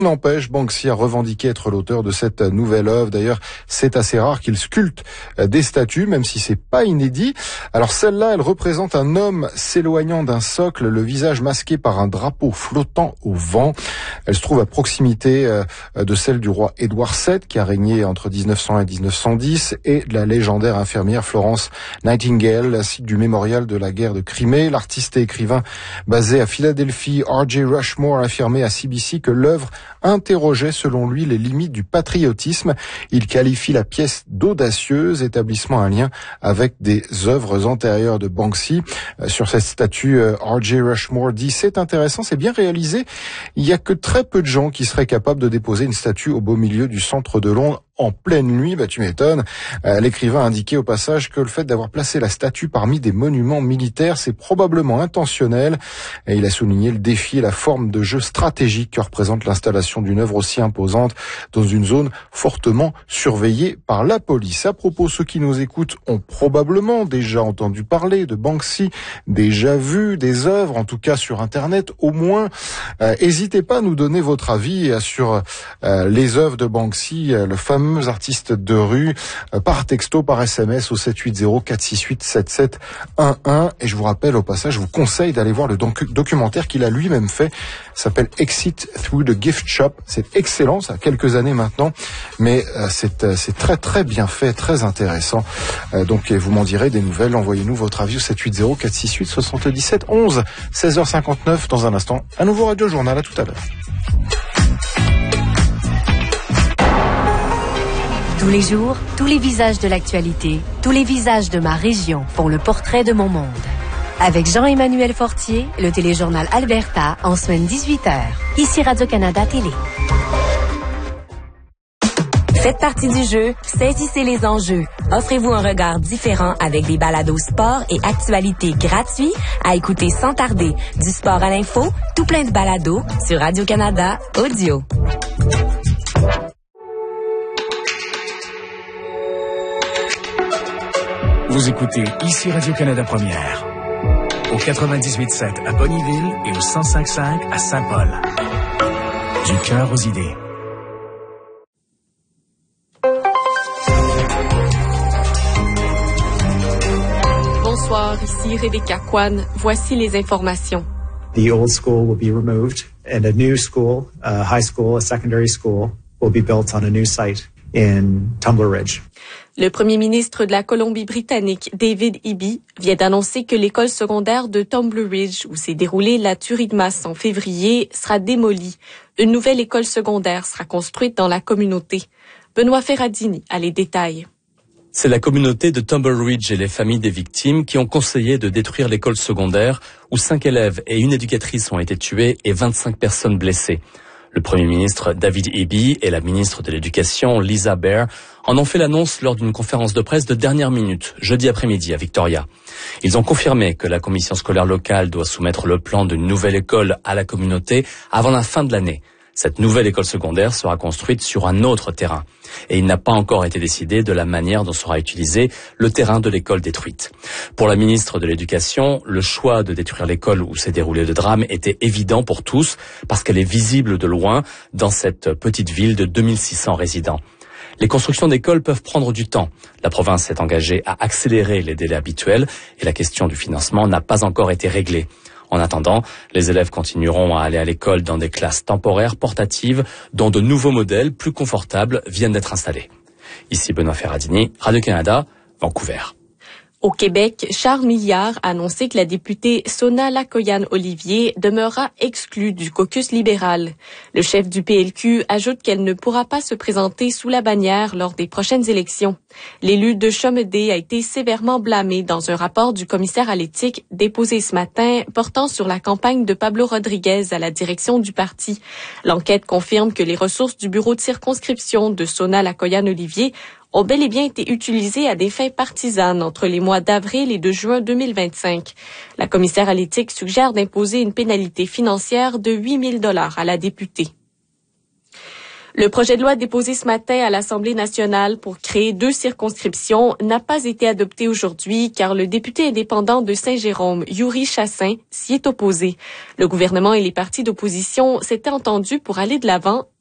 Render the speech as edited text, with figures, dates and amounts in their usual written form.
N'empêche, Banksy a revendiqué être l'auteur de cette nouvelle œuvre. D'ailleurs, c'est assez rare qu'il sculpte des statues, même si c'est pas inédit. Alors celle-là, elle représente un homme s'éloignant d'un socle, le visage masqué par un drapeau flottant au vent. Elle se trouve à proximité de celle du roi Édouard VII, qui a régné entre 1900 et 1910, et de la légendaire infirmière Florence Nightingale, site du mémorial de la guerre de Crimée. L'artiste et écrivain basé à Philadelphie, R.J. Rushmore, a affirmé à CBC que l'œuvre interrogeait selon lui les limites du patriotisme. Il qualifie la pièce d'audacieuse, établissant un lien avec des œuvres antérieures de Banksy. Sur cette statue, R.J. Rushmore dit: c'est intéressant, c'est bien réalisé. Il y a que très peu de gens qui seraient capables de déposer une statue au beau milieu du centre de Londres en pleine nuit. Tu m'étonnes. L'écrivain a indiqué au passage que le fait d'avoir placé la statue parmi des monuments militaires, c'est probablement intentionnel. Et il a souligné le défi et la forme de jeu stratégique que représente l'installation d'une œuvre aussi imposante dans une zone fortement surveillée par la police. À propos, ceux qui nous écoutent ont probablement déjà entendu parler de Banksy, déjà vu des œuvres, en tout cas sur Internet au moins. N'hésitez pas à nous donner votre avis sur les œuvres de Banksy, le fameux artiste de rue, par texto, par SMS au 780-468-7711. Et je vous rappelle au passage, je vous conseille d'aller voir le documentaire qu'il a lui-même fait. Ça s'appelle Exit Through the Gift Shop. C'est excellent, ça a quelques années maintenant, mais c'est très très bien fait, très intéressant. Donc vous m'en direz des nouvelles. Envoyez-nous votre avis au 780-468-7711. 16h59 dans un instant. Un nouveau Radio Journal, à tout à l'heure. Tous les jours, tous les visages de l'actualité, tous les visages de ma région font le portrait de mon monde. Avec Jean-Emmanuel Fortier, le téléjournal Alberta, en semaine 18h. Ici Radio-Canada Télé. Faites partie du jeu, saisissez les enjeux. Offrez-vous un regard différent avec des balados sport et actualités gratuits à écouter sans tarder. Du sport à l'info, tout plein de balados sur Radio-Canada Audio. Vous écoutez ici Radio-Canada Première, au 98.7 à Bonnyville et au 105.5 à Saint-Paul. Du cœur aux idées. Bonsoir, ici Rebecca Kwan. Voici les informations. The old school will be removed and a new school, a high school, a secondary school will be built on a new site in Tumbler Ridge. Le premier ministre de la Colombie-Britannique, David Eby, vient d'annoncer que l'école secondaire de Tumbler Ridge, où s'est déroulée la tuerie de masse en février, sera démolie. Une nouvelle école secondaire sera construite dans la communauté. Benoît Ferradini a les détails. C'est la communauté de Tumbler Ridge et les familles des victimes qui ont conseillé de détruire l'école secondaire où 5 élèves et une éducatrice ont été tués et 25 personnes blessées. Le Premier ministre David Eby et la ministre de l'Éducation Lisa Bair en ont fait l'annonce lors d'une conférence de presse de dernière minute, jeudi après-midi à Victoria. Ils ont confirmé que la commission scolaire locale doit soumettre le plan d'une nouvelle école à la communauté avant la fin de l'année. Cette nouvelle école secondaire sera construite sur un autre terrain. Et il n'a pas encore été décidé de la manière dont sera utilisé le terrain de l'école détruite. Pour la ministre de l'Éducation, le choix de détruire l'école où s'est déroulé le drame était évident pour tous parce qu'elle est visible de loin dans cette petite ville de 2600 résidents. Les constructions d'écoles peuvent prendre du temps. La province s'est engagée à accélérer les délais habituels et la question du financement n'a pas encore été réglée. En attendant, les élèves continueront à aller à l'école dans des classes temporaires portatives dont de nouveaux modèles plus confortables viennent d'être installés. Ici Benoît Ferradini, Radio-Canada, Vancouver. Au Québec, Charles Milliard a annoncé que la députée Sona Lakoyan-Olivier demeurera exclue du caucus libéral. Le chef du PLQ ajoute qu'elle ne pourra pas se présenter sous la bannière lors des prochaines élections. L'élu de Chomedey a été sévèrement blâmé dans un rapport du commissaire à l'éthique déposé ce matin portant sur la campagne de Pablo Rodriguez à la direction du parti. L'enquête confirme que les ressources du bureau de circonscription de Sona Lakoyan-Olivier ont bel et bien été utilisées à des fins partisanes entre les mois d'avril et de juin 2025. La commissaire à l'éthique suggère d'imposer une pénalité financière de 8 000 $ à la députée. Le projet de loi déposé ce matin à l'Assemblée nationale pour créer 2 circonscriptions n'a pas été adopté aujourd'hui car le député indépendant de Saint-Jérôme, Yuri Chassin, s'y est opposé. Le gouvernement et les partis d'opposition s'étaient entendus pour aller de l'avant